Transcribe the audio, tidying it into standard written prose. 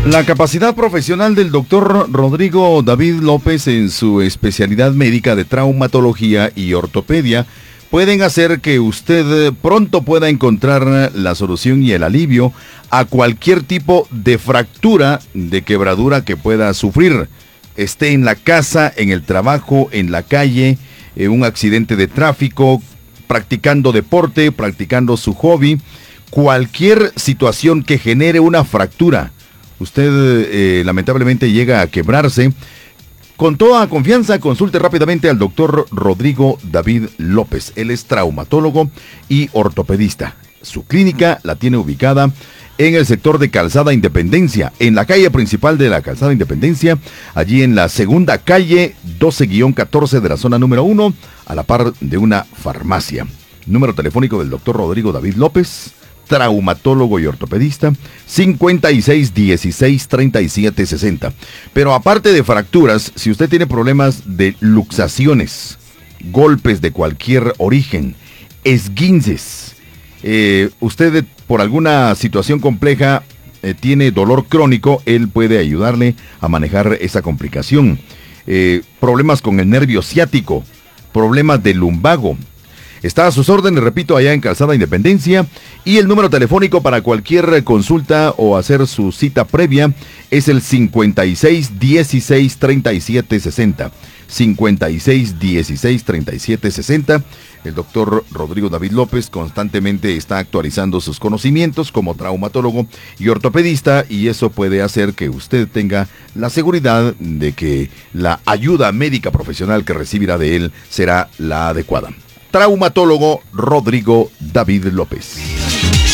La capacidad profesional del doctor Rodrigo David López en su especialidad médica de traumatología y ortopedia pueden hacer que usted pronto pueda encontrar la solución y el alivio a cualquier tipo de fractura, de quebradura que pueda sufrir. Esté en la casa, en el trabajo, en la calle, en un accidente de tráfico, practicando deporte, practicando su hobby, cualquier situación que genere una fractura. Usted lamentablemente llega a quebrarse. Con toda confianza, consulte rápidamente al doctor Rodrigo David López. Él es traumatólogo y ortopedista. Su clínica la tiene ubicada en el sector de Calzada Independencia, en la calle principal de la Calzada Independencia, allí en la segunda calle 12-14 de la zona número 1, a la par de una farmacia. Número telefónico del doctor Rodrigo David López, traumatólogo y ortopedista, 5616-3760. Pero aparte de fracturas, si usted tiene problemas de luxaciones, golpes de cualquier origen, esguinces, usted por alguna situación compleja tiene dolor crónico, él puede ayudarle a manejar esa complicación. Problemas con el nervio ciático, problemas de lumbago. Está a sus órdenes, repito, allá en Calzada Independencia, y el número telefónico para cualquier consulta o hacer su cita previa es el 5616-3760. 5616-3760. El doctor Rodrigo David López constantemente está actualizando sus conocimientos como traumatólogo y ortopedista, y eso puede hacer que usted tenga la seguridad de que la ayuda médica profesional que recibirá de él será la adecuada. Traumatólogo Rodrigo David López.